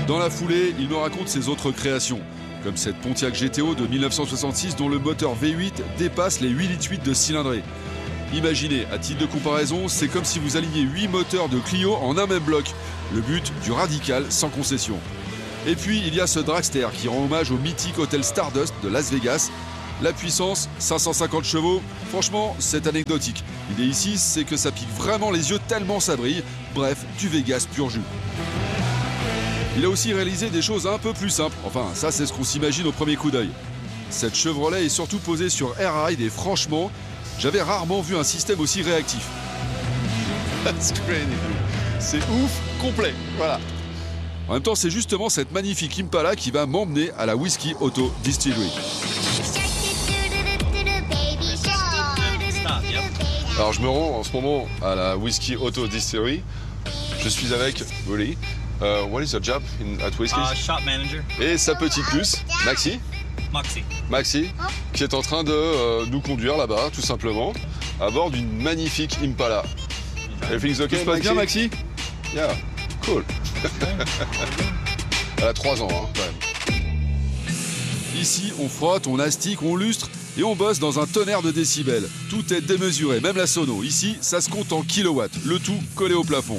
Dans la foulée, il me raconte ses autres créations, comme cette Pontiac GTO de 1966 dont le moteur V8 dépasse les 8,8 litres de cylindrée. Imaginez, à titre de comparaison, c'est comme si vous aligniez 8 moteurs de Clio en un même bloc. Le but, du radical sans concession. Et puis, il y a ce dragster qui rend hommage au mythique hôtel Stardust de Las Vegas. La puissance, 550 chevaux, franchement, c'est anecdotique. L'idée ici, c'est que ça pique vraiment les yeux tellement ça brille. Bref, du Vegas pur jus. Il a aussi réalisé des choses un peu plus simples. Enfin, ça, c'est ce qu'on s'imagine au premier coup d'œil. Cette Chevrolet est surtout posée sur Air Ride et franchement, j'avais rarement vu un système aussi réactif. C'est ouf, complet, voilà. En même temps, c'est justement cette magnifique Impala qui va m'emmener à la Whiskey Auto Distillery. Alors je me rends en ce moment à la Whiskey Auto Distillery. Je suis avec Willy. What is your job at Whiskey's? Shop manager. Et sa petite puce, Maxi. Maxi, qui est en train de nous conduire là-bas, tout simplement, à bord d'une magnifique Impala. Everything's okay, Maxi? Bien, Maxi? Yeah, cool. Elle a 3 ans, hein, quand même. Ici, on frotte, on astique, on lustre et on bosse dans un tonnerre de décibels. Tout est démesuré, même la sono. Ici, ça se compte en kilowatts, le tout collé au plafond.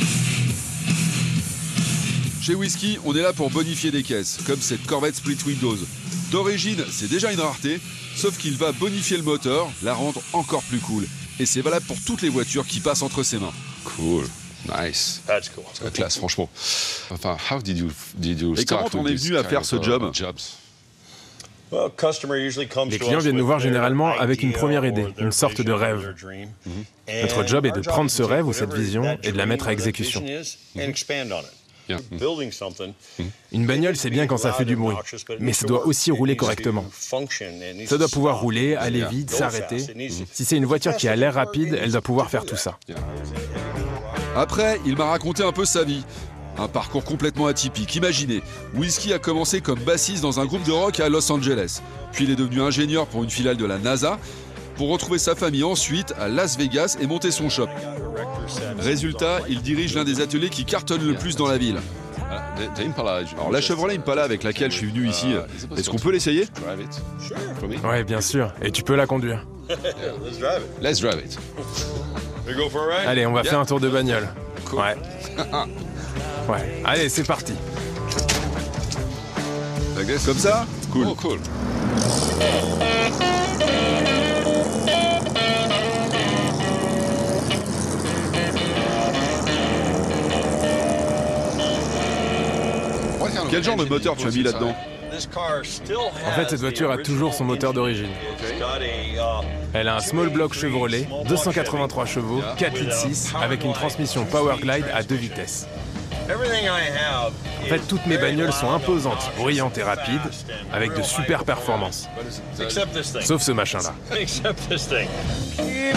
Chez Whiskey, on est là pour bonifier des caisses, comme cette Corvette Split Windows. D'origine, c'est déjà une rareté, sauf qu'il va bonifier le moteur, la rendre encore plus cool. Et c'est valable pour toutes les voitures qui passent entre ses mains. Cool. Nice. That's cool. C'est la classe, franchement. Enfin, how did you Et comment on est venu à faire ce job? Les clients viennent nous voir généralement avec une première idée, une sorte de rêve. Notre job est de prendre ce rêve ou cette vision et de la mettre à exécution. Une bagnole, c'est bien quand ça fait du bruit, mais ça doit aussi rouler correctement. Ça doit pouvoir rouler, aller vite, s'arrêter. Si c'est une voiture qui a l'air rapide, elle doit pouvoir faire tout ça. Après, il m'a raconté un peu sa vie. Un parcours complètement atypique. Imaginez, Whiskey a commencé comme bassiste dans un groupe de rock à Los Angeles. Puis il est devenu ingénieur pour une filiale de la NASA, pour retrouver sa famille ensuite à Las Vegas et monter son shop. Résultat, il dirige l'un des ateliers qui cartonne le plus dans la ville. Alors la Chevrolet Impala avec laquelle je suis venu ici, est-ce qu'on peut l'essayer? Ouais, bien sûr. Et tu peux la conduire. Let's drive it. Allez, on va faire un tour de bagnole. Ouais. Ouais. Allez, c'est parti. Comme ça? Cool. Oh, cool. Quel genre de moteur tu as mis là-dedans? En fait, cette voiture a toujours son moteur d'origine. Elle a un small block Chevrolet, 283 chevaux, 4,6 avec une transmission Powerglide à 2 vitesses. En fait, toutes mes bagnoles sont imposantes, bruyantes et rapides, avec de super performances. Sauf ce machin-là.